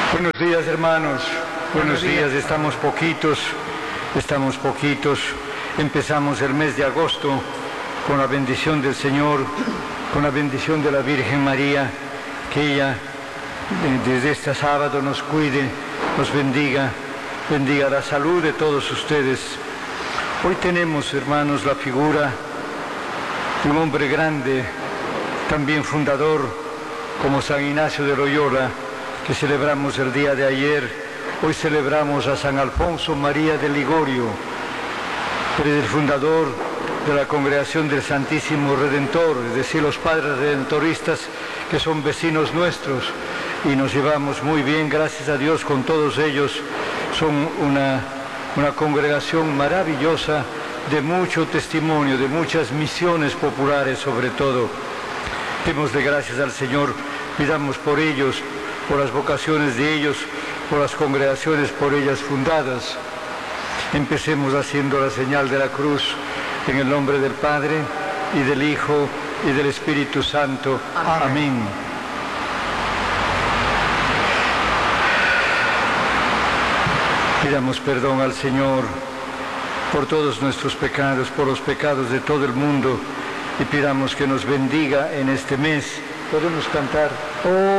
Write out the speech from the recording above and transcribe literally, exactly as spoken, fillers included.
Buenos días, hermanos. Buenos días. Estamos poquitos, estamos poquitos. Empezamos el mes de agosto con la bendición del Señor, con la bendición de la Virgen María, que ella desde este sábado nos cuide, nos bendiga, bendiga la salud de todos ustedes. Hoy tenemos, hermanos, la figura de un hombre grande, también fundador, como San Ignacio de Loyola, que celebramos el día de ayer. Hoy celebramos a San Alfonso María de Ligorio, que es el fundador de la Congregación del Santísimo Redentor, es decir, los padres redentoristas que son vecinos nuestros y nos llevamos muy bien, gracias a Dios, con todos ellos. Son una, una congregación maravillosa, de mucho testimonio, de muchas misiones populares sobre todo. Démosle gracias al Señor, pidamos por ellos, por las vocaciones de ellos, por las congregaciones por ellas fundadas. Empecemos haciendo la señal de la cruz en el nombre del Padre, y del Hijo, y del Espíritu Santo. Amén. Amén. Pidamos perdón al Señor por todos nuestros pecados, por los pecados de todo el mundo, y pidamos que nos bendiga en este mes. Podemos cantar. Oh,